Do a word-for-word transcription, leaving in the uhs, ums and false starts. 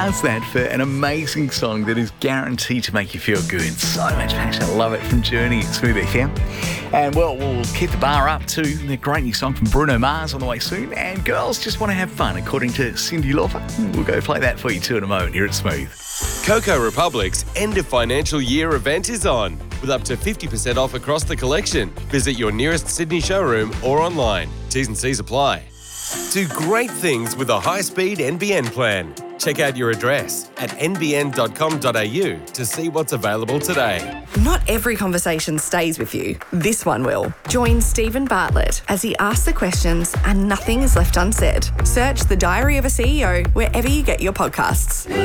does that for an amazing song that is guaranteed to make you feel good. So much passion. I love it from Journey at Smooth F M. And well, we'll keep the bar up too. The great new song from Bruno Mars on the way soon. And girls just want to have fun, according to Cyndi Lauper. We'll go play that for you too in a moment here at Smooth. Coco Republic's end of financial year event is on, with up to fifty percent off across the collection. Visit your nearest Sydney showroom or online. T's and C's apply. Do great things with a high-speed N B N plan. Check out your address at n b n dot com dot a u to see what's available today. Not every conversation stays with you. This one will. Join Stephen Bartlett as he asks the questions and nothing is left unsaid. Search The Diary of a C E O wherever you get your podcasts.